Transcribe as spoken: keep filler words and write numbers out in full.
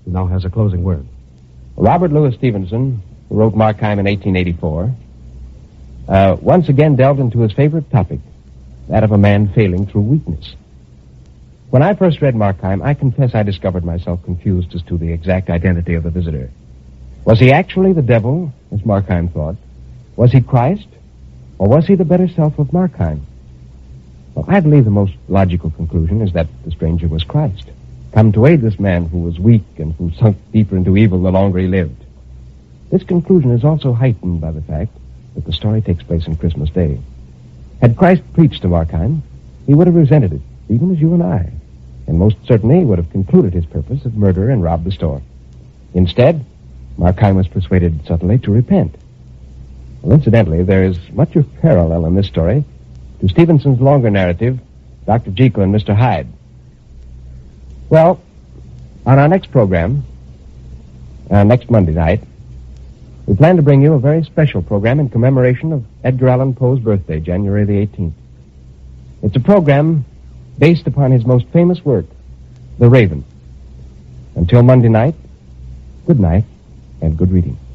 He now has a closing word. Robert Louis Stevenson, who wrote Markheim in eighteen eighty-four, uh, once again delved into his favorite topic, that of a man failing through weakness. When I first read Markheim, I confess I discovered myself confused as to the exact identity of the visitor. Was he actually the devil, as Markheim thought? Was he Christ? Or was he the better self of Markheim? Well, I believe the most logical conclusion is that the stranger was Christ, come to aid this man who was weak and who sunk deeper into evil the longer he lived. This conclusion is also heightened by the fact that the story takes place on Christmas Day. Had Christ preached to Markheim, he would have resented it, even as you and I, and most certainly would have concluded his purpose of murder and robbed the store. Instead, Markheim was persuaded subtly to repent. Well, incidentally, there is much of parallel in this story to Stevenson's longer narrative, Doctor Jekyll and Mister Hyde. Well, on our next program, uh, next Monday night, we plan to bring you a very special program in commemoration of Edgar Allan Poe's birthday, January the eighteenth. It's a program based upon his most famous work, The Raven. Until Monday night, good night and good reading.